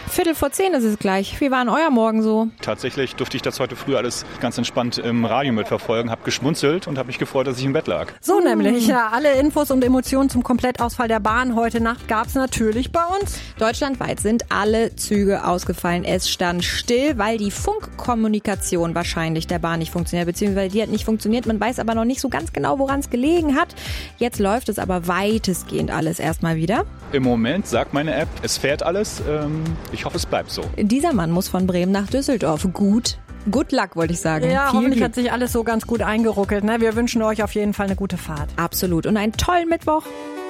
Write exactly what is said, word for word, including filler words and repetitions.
Viertel vor zehn ist es gleich. Wie war denn euer Morgen so? Tatsächlich durfte ich das heute früh alles ganz entspannt im Radio mitverfolgen, habe geschmunzelt und habe mich gefreut, dass ich im Bett lag. So nämlich, ja, alle Infos und Emotionen zum Komplettausfall der Bahn heute Nacht gab es natürlich bei uns. Deutschlandweit sind alle Züge ausgefallen. Es stand still, weil die Funkkommunikation wahrscheinlich der Bahn nicht funktioniert, beziehungsweise die hat nicht funktioniert. Man weiß aber noch nicht so ganz genau, woran es gelegen hat. Jetzt läuft es aber weitestgehend alles erstmal wieder. Im Moment sagt meine App, es fährt alles. Ähm, ich hoffe, es bleibt so. Dieser Mann muss von Bremen nach Düsseldorf. Gut. Good luck, wollte ich sagen. Ja, Viel hoffentlich Glück. hat sich alles so ganz gut eingeruckelt. Ne? Wir wünschen euch auf jeden Fall eine gute Fahrt. Absolut. Und einen tollen Mittwoch.